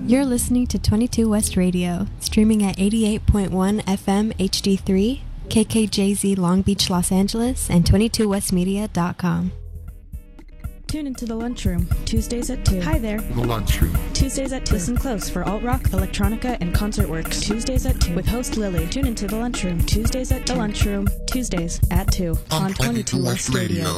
You're listening to 22 West Radio, streaming at 88.1 FM HD3, KKJZ Long Beach, Los Angeles, and 22westmedia.com. Tune into The Lunchroom, Tuesdays at 2. Hi there. The Lunchroom. Tuesdays at 2. Listen close for alt-rock, electronica, and concert works. Tuesdays at 2 with host Lily. Tune into The Lunchroom, Tuesdays at 2. The Lunchroom, Tuesdays at 2 on 22 West Radio.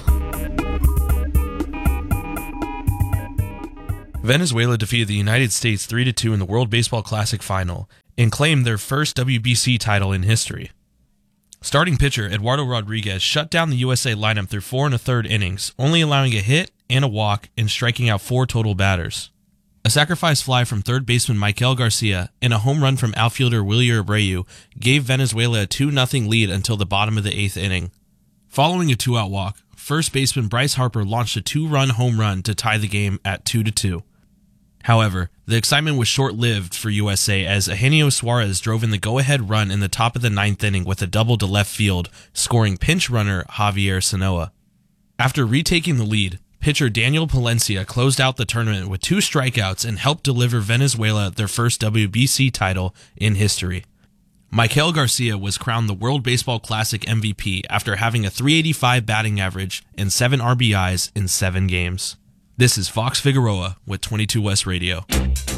Venezuela defeated the United States 3-2 in the World Baseball Classic Final and claimed their first WBC title in history. Starting pitcher Eduardo Rodriguez shut down the USA lineup through 4 1/3 innings, only allowing a hit and a walk and striking out 4 total batters. A sacrifice fly from third baseman Michael Garcia and a home run from outfielder Wilyer Abreu gave Venezuela a 2-0 lead until the bottom of the 8th inning. Following a 2-out walk, first baseman Bryce Harper launched a 2-run home run to tie the game at 2-2. However, the excitement was short-lived for USA as Eugenio Suarez drove in the go-ahead run in the top of the 9th inning with a double to left field, scoring pinch runner Javier Sanoa. After retaking the lead, pitcher Daniel Palencia closed out the tournament with 2 strikeouts and helped deliver Venezuela their first WBC title in history. Michael Garcia was crowned the World Baseball Classic MVP after having a .385 batting average and 7 RBIs in 7 games. This is Fox Figueroa with 22 West Radio.